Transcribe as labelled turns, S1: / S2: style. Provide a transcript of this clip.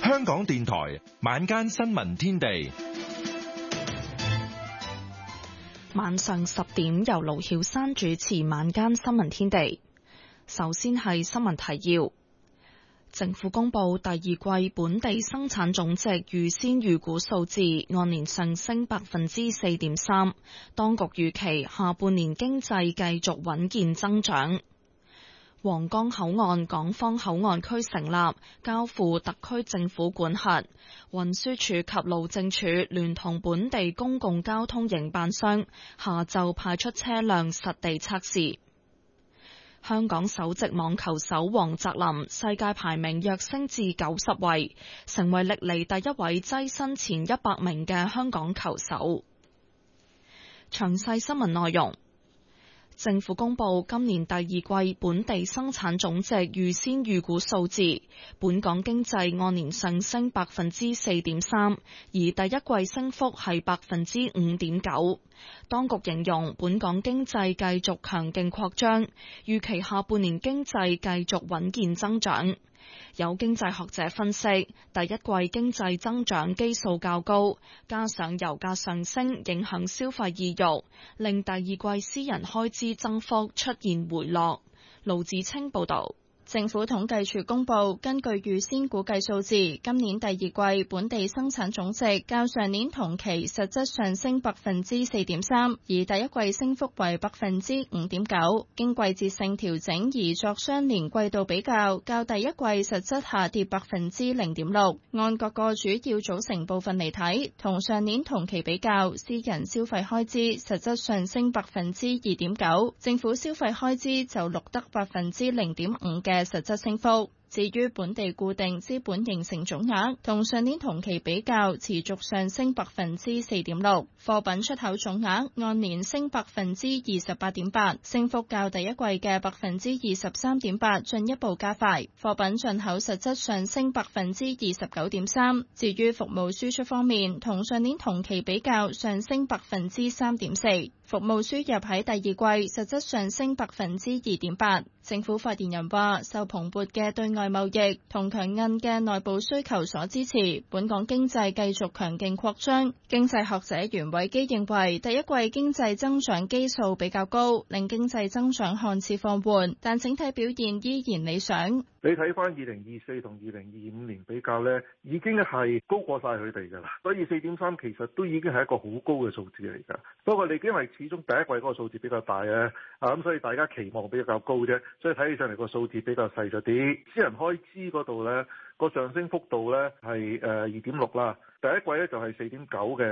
S1: 香港電台晚間新聞天地，
S2: 晚上10點由盧曉珊主持晚間新聞天地。首先係新聞提要。政府公布第二季本地生產總值預先預估數字按年上升4.3%，當局預期下半年經濟繼續穩健增長。皇崗口岸港方口岸區成立，交付特區政府管轄，運輸署及路政署聯同本地公共交通營辦商下晝派出車輛實地測試。香港首席網球手黃澤林世界排名躍升至90位，成為歷嚟第一位躋身前100名嘅香港球手。詳細新聞內容。政府公布今年第二季本地生產總值預先預估數字，本港經濟按年上升4.3%，而第一季升幅係5.9%。當局形容本港經濟繼續強勁擴張，預期下半年經濟繼續穩健增長。有經濟學者分析，第一季經濟增長基數較高，加上油價上升影響消費意欲，令第二季私人開支增幅出現回落。盧子清報導。
S3: 政府統計處公布，根據預先估計數字，今年第二季本地生產總值較上年同期實質上升4.3%，而第一季升幅為5.9%。經季節性調整而作相連季度比較，較第一季實質下跌0.6%。按各個主要組成部分嚟睇，同上年同期比較，私人消費開支實質上升2.9%，政府消費開支就錄得0.5%嘅實質升幅。至於本地固定資本形成總額，同上年同期比較持續上升4.6%。貨品出口總額按年升28.8%，升幅較第一季嘅23.8%進一步加快。貨品進口實質上升29.3%。至於服務輸出方面，同上年同期比較上升3.4%。服務輸入喺第二季實質上升2.8%。政府發言人話，受蓬勃嘅對外貿易同強韌嘅內部需求所支持，本港經濟繼續強勁擴張。經濟學者袁偉基認為，第一季經濟增長基數比較高，令經濟增長看似放緩，但整體表現依然理想。
S4: 你睇翻2024同2025年比較呢，已經係高過晒佢哋㗎啦。所以4.3其實都已經係一個好高嘅數字嚟㗎。不過你因為始終第一季嗰個數字比較大咧，咁所以大家期望比較高啫，所以睇起上嚟個數字比較細咗啲。私人開支嗰度呢，個上升幅度呢係2.6啦，第一季呢就係4.9嘅。